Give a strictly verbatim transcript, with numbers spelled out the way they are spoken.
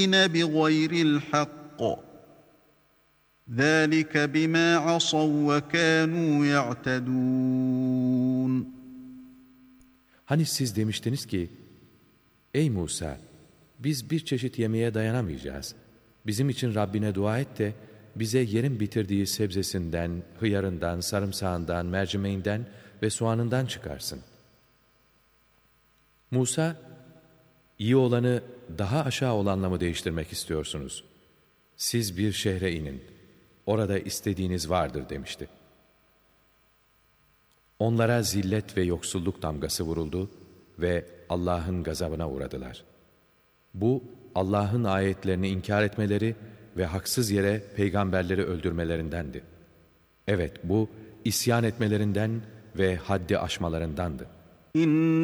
بِغَيْرِ الْحَقِّ ذَٰلِكَ بِمَا عَصَوْا وَكَانُوا يَعْتَدُونَ. Hani siz demiştiniz ki, ey Musa, biz bir çeşit yemeğe dayanamayacağız. Bizim için Rabbine dua et de bize yerin bitirdiği sebzesinden, hıyarından, sarımsağından, mercimeğinden ve soğanından çıkarsın. Musa, iyi olanı daha aşağı olanla mı değiştirmek istiyorsunuz? Siz bir şehre inin, orada istediğiniz vardır demişti. Onlara zillet ve yoksulluk damgası vuruldu ve Allah'ın gazabına uğradılar. Bu, Allah'ın ayetlerini inkar etmeleri ve haksız yere peygamberleri öldürmelerindendi. Evet, bu isyan etmelerinden ve haddi aşmalarındandı. İn